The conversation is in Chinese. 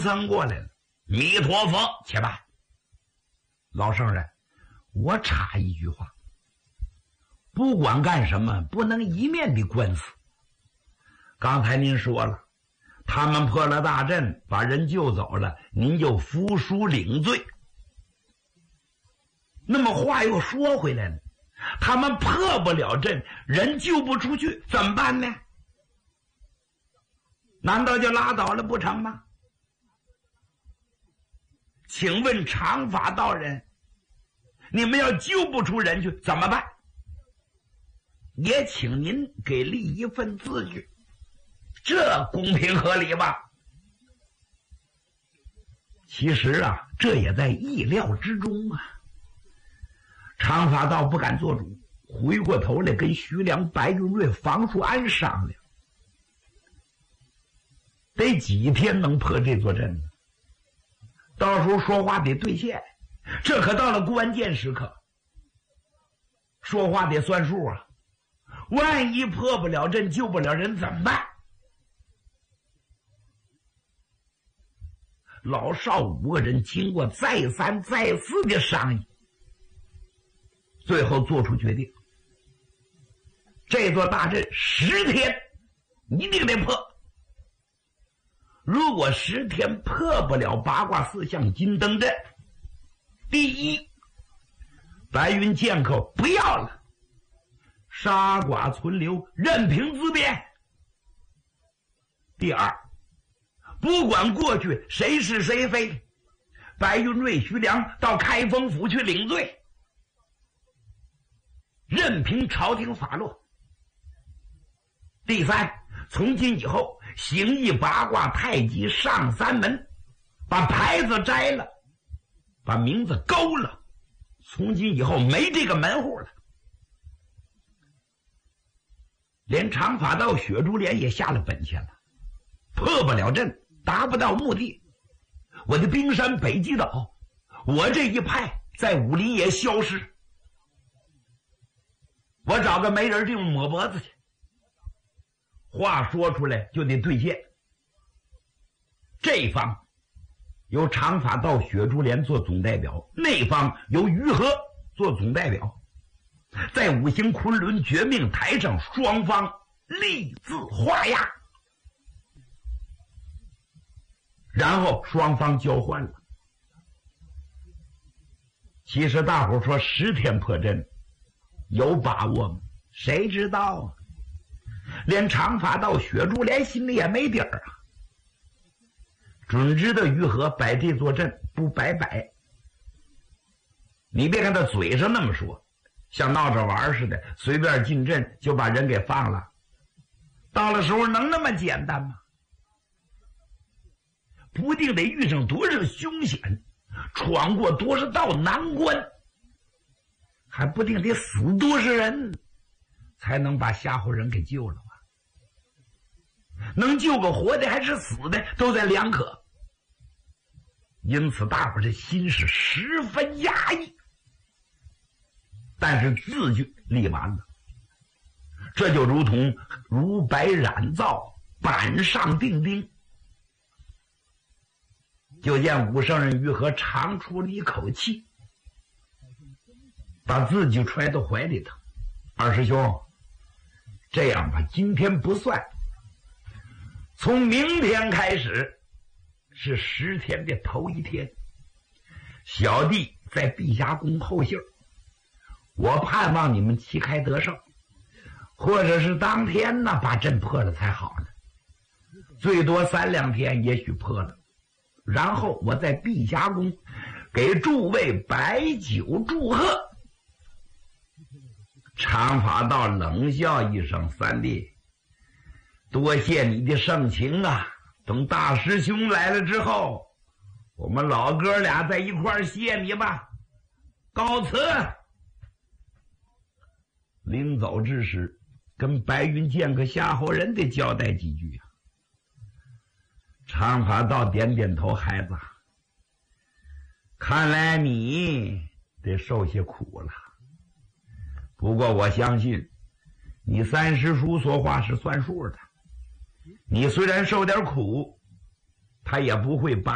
僧过来了，弥陀佛，且慢。老圣人，我插一句话，不管干什么，不能一面的官司。刚才您说了，他们破了大阵，把人救走了，您就服输领罪。那么话又说回来了，他们破不了阵，人救不出去，怎么办呢？难道就拉倒了不成吗？请问长法道人，你们要救不出人去怎么办？也请您给立一份字据，这公平合理吧？其实啊，这也在意料之中啊。长法道不敢做主，回过头来跟徐良、白云瑞、房树安商量，得几天能破这座阵呢？到时候说话得兑现，这可到了关键时刻，说话得算数啊！万一破不了阵，救不了人怎么办？老少5个人经过再三再四的商议，最后做出决定，这座大阵10天一定得破。如果10天破不了八卦4象金灯阵，第一，白云剑客不要了，杀寡存留，任凭自便。第二，不管过去谁是谁非，白云瑞、徐良到开封府去领罪，任凭朝廷发落。第三，从今以后形意八卦太极上3门，把牌子摘了，把名字勾了，从今以后没这个门户了。连长法道雪珠莲也下了本钱了，破不了阵，达不到目的，我的冰山北极岛，我这一派在武林也消失，我找个没人地方抹脖子去。话说出来就得兑现。这一方由长法道雪珠莲做总代表，那方由于和做总代表，在5星昆仑绝命台上双方立字画押，然后双方交换了。其实大伙说10天破阵有把握吗？谁知道啊？连长发道雪珠莲心里也没底儿啊，准知道于和摆这座阵不白摆。你别看他嘴上那么说，像闹着玩似的，随便进阵就把人给放了，到了时候能那么简单吗？不定得遇上多少凶险，闯过多少道难关，还不定得死多少人，才能把吓唬人给救了吧？能救个活的还是死的，都在两可。因此大伙这心是十分压抑，但是字据立完了，这就如同如白染皂，板上钉钉。就见武圣人于和长出了一口气，把字据揣到怀里头。二师兄，这样吧，今天不算，从明天开始是10天的头一天，小弟在碧霞宫候信，我盼望你们旗开得胜，或者是当天呢把阵破了才好呢，最多3、2天也许破了，然后我在碧霞宫给诸位摆酒祝贺。长发道冷笑一声，三弟，多谢你的盛情啊，等大师兄来了之后，我们老哥俩在一块儿谢你吧，告辞。临走之时，跟白云剑客夏侯人得交代几句啊。长发道点点头，孩子，看来你得受些苦了，不过我相信你三师叔说话是算数的，你虽然受点苦，他也不会把